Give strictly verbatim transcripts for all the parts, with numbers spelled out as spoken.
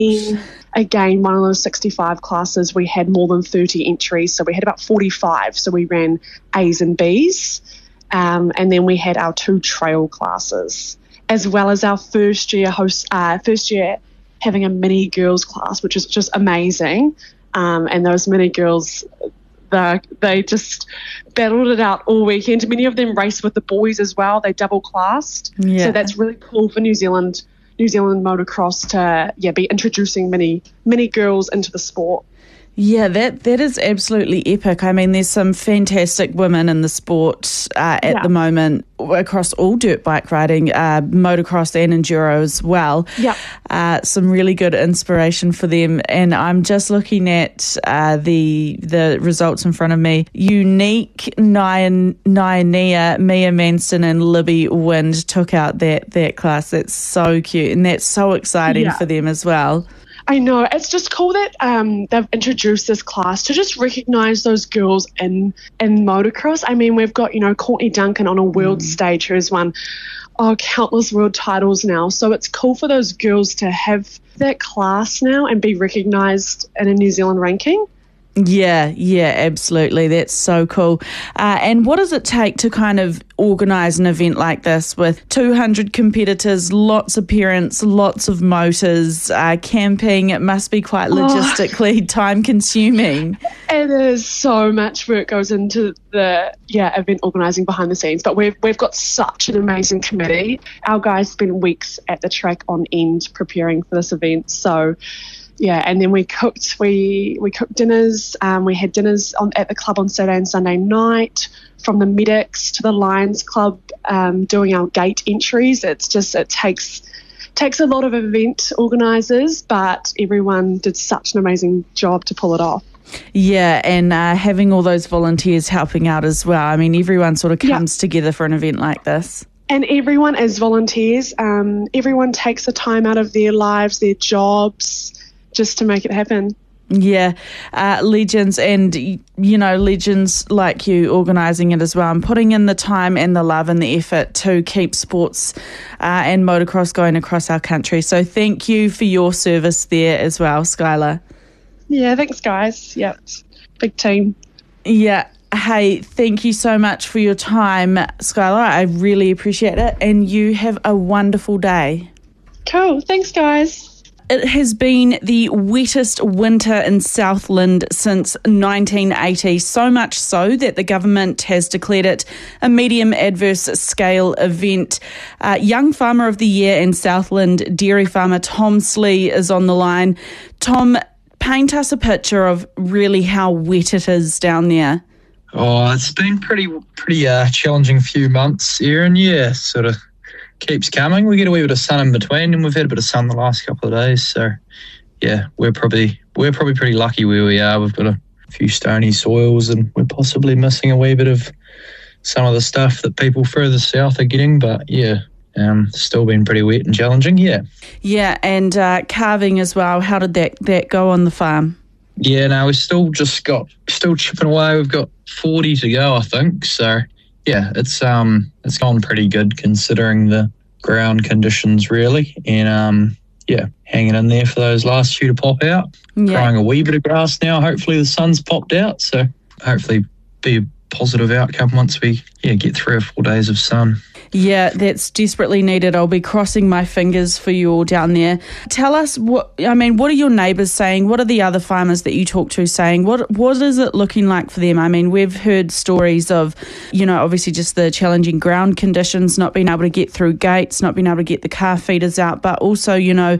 Again, one of those sixty-five classes, we had more than thirty entries. So we had about forty-five. So we ran A's and B's. Um, and then we had our two trail classes, as well as our first year host, uh, first year having a mini girls class, which is just amazing. Um, and those mini girls, the, they just battled it out all weekend. Many of them raced with the boys as well. They double classed. Yeah. So that's really cool for New Zealand New Zealand motocross to yeah be introducing many many girls into the sport. Yeah, that that is absolutely epic. I mean, there's some fantastic women in the sport uh, at yeah. the moment across all dirt bike riding, uh, motocross and enduro as well. Yeah, uh, some really good inspiration for them. And I'm just looking at uh, the the results in front of me. Unique, Nyan, Nyania, Mia Manston and Libby Wind took out that that class. That's so cute, and that's so exciting yeah. for them as well. I know. It's just cool that um, they've introduced this class to just recognise those girls in, in motocross. I mean, we've got, you know, Courtney Duncan on a world mm. stage who has won oh, countless world titles now. So it's cool for those girls to have that class now and be recognised in a New Zealand ranking. Yeah, yeah, absolutely. That's so cool. Uh, and what does it take to kind of organise an event like this with two hundred competitors, lots of parents, lots of motors, uh, camping? It must be quite logistically oh, time consuming. It is. So much work goes into the yeah event organising behind the scenes, but we've we've got such an amazing committee. Our guys spend weeks at the track on end preparing for this event. So yeah, and then we cooked. We we cooked dinners. Um, we had dinners on at the club on Saturday and Sunday night. From the medics to the Lions Club, um, doing our gate entries. It's just it takes takes a lot of event organisers, but everyone did such an amazing job to pull it off. Yeah, and uh, having all those volunteers helping out as well. I mean, everyone sort of comes yeah. together for an event like this. And everyone is volunteers. Um, everyone takes the time out of their lives, their jobs, just to make it happen. Yeah, uh, legends and, you know, legends like you organising it as well and putting in the time and the love and the effort to keep sports uh, and motocross going across our country. So thank you for your service there as well, Skylar. Yeah, thanks, guys. Yeah, big team. Yeah. Hey, thank you so much for your time, Skylar. I really appreciate it. And you have a wonderful day. Cool. Thanks, guys. It has been the wettest winter in Southland since nineteen eighty, so much so that the government has declared it a medium adverse scale event. Uh, Young Farmer of the Year in Southland, dairy farmer Tom Slee is on the line. Tom, paint us a picture of really how wet it is down there. Oh, it's been pretty pretty uh, challenging few months, Erin. Yeah, sort of keeps coming. We get a wee bit of sun in between, and we've had a bit of sun the last couple of days. So, yeah, we're probably we're probably pretty lucky where we are. We've got a few stony soils, and we're possibly missing a wee bit of some of the stuff that people further south are getting. But yeah, um, still been pretty wet and challenging. Yeah. Yeah, and uh, calving as well. How did that that go on the farm? Yeah, no, we've still just got still chipping away. We've got forty to go, I think. So. Yeah, it's um it's gone pretty good considering the ground conditions, really, and um yeah, hanging in there for those last few to pop out. Yeah. Growing a wee bit of grass now. Hopefully the sun's popped out, so hopefully be a positive outcome once we yeah get three or four days of sun. Yeah, that's desperately needed. I'll be crossing my fingers for you all down there. Tell us, what I mean, what are your neighbours saying? What are the other farmers that you talk to saying? What What is it looking like for them? I mean, we've heard stories of, you know, obviously just the challenging ground conditions, not being able to get through gates, not being able to get the car feeders out, but also, you know,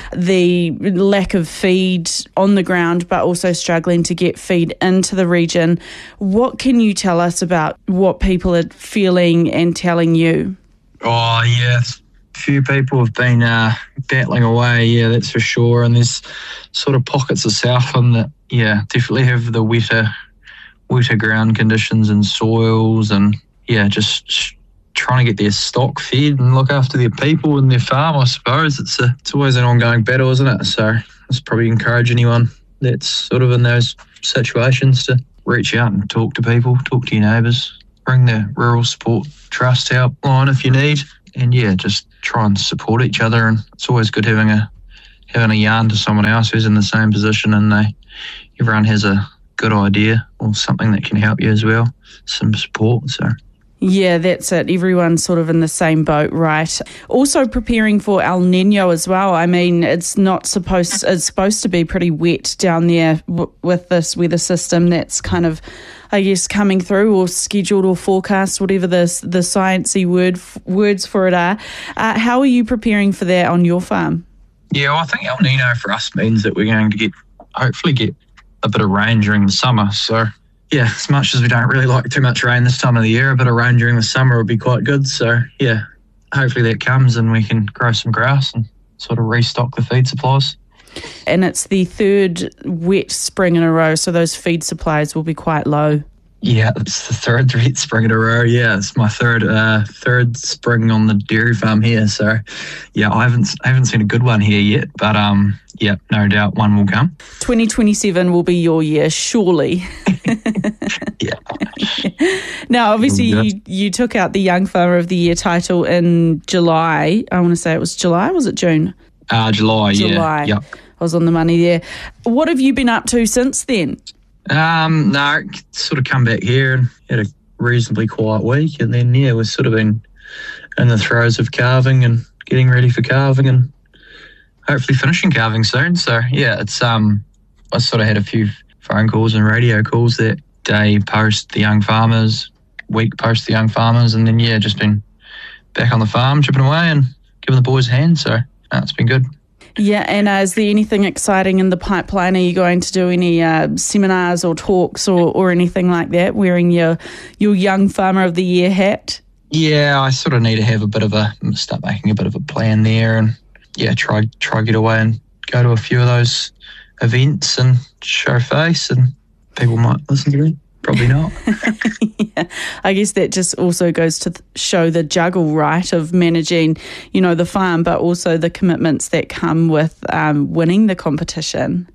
the lack of feed on the ground, but also struggling to get feed into the region. What can you tell us about what people are feeling and telling you? Oh, yeah, a few people have been uh, battling away, yeah, that's for sure. And there's sort of pockets of Southland that, yeah, definitely have the wetter, wetter ground conditions and soils and, yeah, just trying to get their stock fed and look after their people and their farm, I suppose. It's a, it's always an ongoing battle, isn't it? So let's probably encourage anyone that's sort of in those situations to reach out and talk to people, talk to your neighbours. Bring the Rural Support Trust helpline if you need. And, yeah, just try and support each other. And it's always good having a having a yarn to someone else who's in the same position, and they everyone has a good idea or something that can help you as well, some support. So yeah, that's it. Everyone's sort of in the same boat, right? Also preparing for El Nino as well. I mean, it's not supposed it's supposed to be pretty wet down there w- with this weather system that's kind of, I guess, coming through, or scheduled or forecast, whatever the the sciencey word words for it are. Uh, how are you preparing for that on your farm? Yeah, well, I think El Nino for us means that we're going to get hopefully get a bit of rain during the summer. So yeah, as much as we don't really like too much rain this time of the year, a bit of rain during the summer would be quite good. So yeah, hopefully that comes and we can grow some grass and sort of restock the feed supplies. And it's the third wet spring in a row, so those feed supplies will be quite low. Yeah, it's the third wet spring in a row. Yeah, it's my third uh, third spring on the dairy farm here. So yeah, I haven't I haven't seen a good one here yet, but um, yeah, no doubt one will come. twenty twenty-seven will be your year, surely. Yeah. Now, obviously, you, you took out the Young Farmer of the Year title in July. I want to say it was July. Was it June? Uh, July, July. yeah. Yep. I was on the money there. What have you been up to since then? Um, no, sort of come back here and had a reasonably quiet week, and then yeah, we've sort of been in the throes of calving and getting ready for calving, and hopefully finishing calving soon. So yeah, it's um, I sort of had a few phone calls and radio calls that day post the Young Farmers, week post the Young Farmers, and then yeah, just been back on the farm chipping away and giving the boys a hand. So no, it's been good. Yeah, and uh, is there anything exciting in the pipeline? Are you going to do any uh, seminars or talks or, or anything like that, wearing your your Young Farmer of the Year hat? Yeah, I sort of need to have a bit of a, start making a bit of a plan there, and yeah, try try get away and go to a few of those events and show face, and people might listen to me. Probably not. Yeah, I guess that just also goes to show the juggle, right, of managing, you know, the farm, but also the commitments that come with um, winning the competition.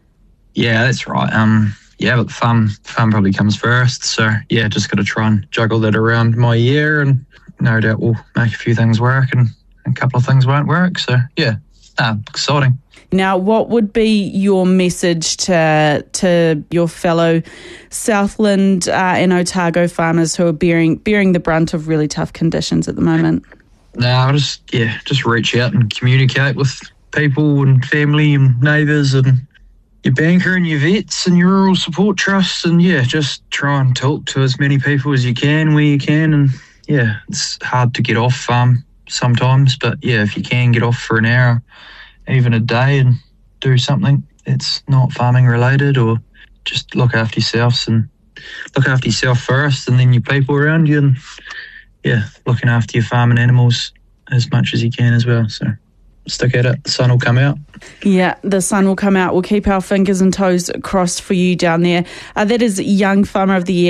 Yeah, that's right. Um, yeah, but the farm, farm probably comes first. So yeah, just got to try and juggle that around my year, and no doubt we'll make a few things work and a couple of things won't work. So yeah, ah, exciting. Now, what would be your message to to your fellow Southland uh, and Otago farmers who are bearing bearing the brunt of really tough conditions at the moment? No, I just yeah, just reach out and communicate with people and family and neighbours and your banker and your vets and your rural support trusts, and yeah, just try and talk to as many people as you can where you can. And yeah, it's hard to get off farm sometimes, but yeah, if you can get off for an hour, even a day, and do something that's not farming related, or just look after yourselves and look after yourself first, and then your people around you, and yeah, looking after your farm and animals as much as you can as well. So stick at it, the sun will come out. Yeah, the sun will come out. We'll keep our fingers and toes crossed for you down there. Uh, that is Young Farmer of the Year